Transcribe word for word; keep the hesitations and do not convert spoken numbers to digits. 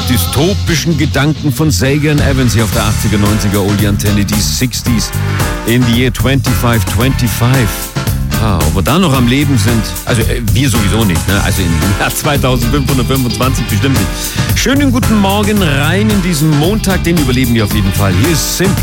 dystopischen Gedanken von Sagan Evans hier auf der achtziger, neunziger Oldie-Antenne, die sechziger in the year twenty-five twenty-five. Ah, ob wir da noch am Leben sind, also äh, wir sowieso nicht, ne? Also im Jahr zweitausendfünfhundertfünfundzwanzig bestimmt nicht. Schönen guten Morgen rein in diesen Montag, den überleben wir auf jeden Fall. Hier ist Simple.